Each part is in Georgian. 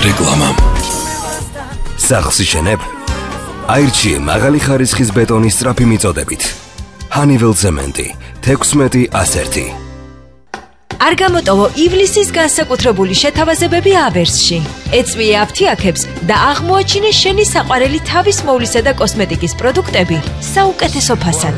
რეკლამა. სახლს იშენებ? აირჩიე მაღალი ხარისხის ბეტონის სწრაფი მიწოდებით. Honeywell Cement 16-101. არ გამოტოვო ივლისის განსაკუთრებული შეთავაზებები ავერსში. ეწვიე აფთიაქებს და აღმოაჩინე შენი საყვარელი თავის მოვლისა და კოსმეტიკის პროდუქტები საუკეთესო ფასად.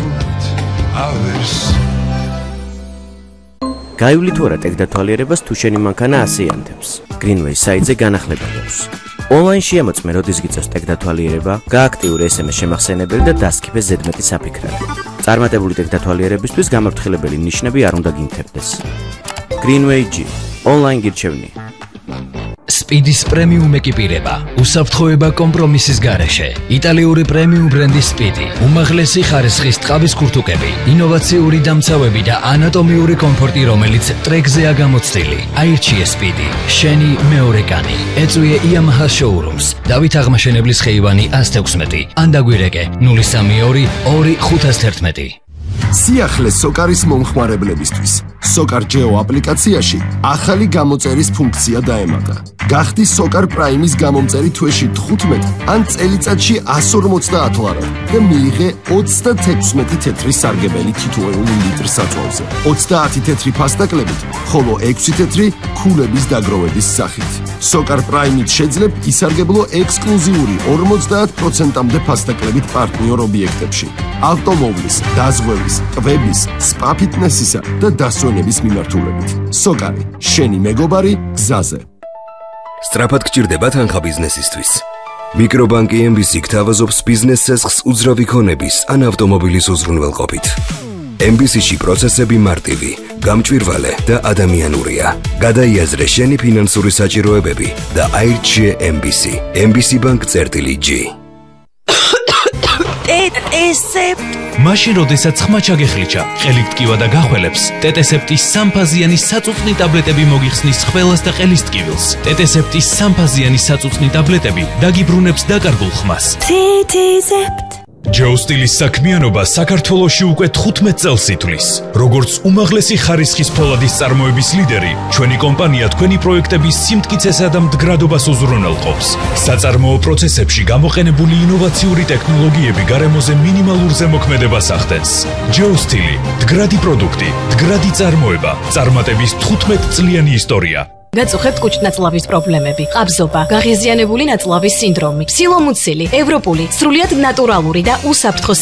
გაივლი თუ არა ტექდათვალიერებას თუ შენი მანქანა ასეანთებს. Greenway საიტზე განახლება გვაქვს. Online-ში ამოწმე როდის გიწევს ტექდათვალიერება, გააქტიურე SMS შემახსენებელი და დასქიფე ზედმეტი საფიქრები. წარმატებული ტექდათვალიერებისთვის გამაფრთხილებელი ნიშნები არ უნდა გინთებდეს. Greenway G. Online გირჩევნი. Speedis პრემიუმ ეკიპირება. უსაფრთხოება კომპრომისის გარეშე. იტალიური პრემიუმ ბრენდი Speedy. უმაღლესი ხარისხის ტყავის ქურთუკები, ინოვაციური დამცავები და ანატომიური კომფორტი, რომელიც ტრეკზეა გამოცდილი. აირჩიე Speedy. შენი მეორე კანი. ეწვიე Yamaha showrooms. დავით აღმაშენებლის ხეივანი 116. ან დაგვირეკე 032 2511. სიახლეს სოკარის მომხმარებლებისთვის. Sokar Geo აპლიკაციაში ახალი გამოწერის ფუნქცია დაემატა. გახდი Sokar Prime-ის გამომწერი თვეში 15 ან წელიწადში 150 ლარა და მიიღე 36 თეთრი სარგებელი თითოეული ლიტր საწვავზე. 30 თეთრი ფასტაკლებით, ხოლო 6 თეთრი ქულების დაგროვების სახით. Sokar Prime-ით შეძლებ ისარგებლო ექსკლუზიური 50%-მდე ფასტაკლებით პარტნიორ ობიექტებში. ავტომობილის, დაზღვევის, ტვების, spa fitness-ისა და დასვენების მიმართულებით. Sokar, შენი მეგობარი გზაზე. სწრაფად გჭირდება თანხა ბიზნესისთვის. მიკრობანკი MBC გთავაზობს ბიზნეს ცესხს უძრავი ქონების ან ავტომობილის უზრუნველყოფით. MBC-ში პროცესები მარტივი, გამჭვირვალე და ადამიანურია. გადაიაზრე შენი ფინანსური საჭიროებები და აირჩიე MBC. MBC Bank-G. მაშინ როდესაც ხმა ჩაგეხლიჩა, ყელით ტკივა და გახველებს, ტეტესეპტის სამფაზიანი საწუწნი ტაბლეტები მოგიხსნის ხველას და ყელის ტკივილს. ტეტესეპტის სამფაზიანი საწუწნი ტაბლეტები დაგიბრუნებს დაკარგულ ხმას. ჯეოსტილის საქმიანობა საქართველოში უკვე 15 წელს ითვლის. როგორც უმაღლესი ხარისხის ფოლადის წარმოების ლიდერი, ჩვენი კომპანია თქვენი პროექტების სიმტკიცესა და მდგრადობას უზრუნველყოფს. საწარმოო პროცესებში გამოყენებული ინოვაციური ტექნოლოგიები გარემოზე მინიმალურ ზემოქმედებას ახდენს. ჯეოსტილი, მდგრადი პროდუქტი, მდგრადი წარმოება, წარმატების 15 წლიანი ისტორია. გაწუხებთ კუჭნაწლავის პრობლემები, ყაბზობა, გაღიზიანებული ნაწლავის სინდრომი, სილომუცილი, ევროპული, სრულიად ნატურალური და უსაფრთხო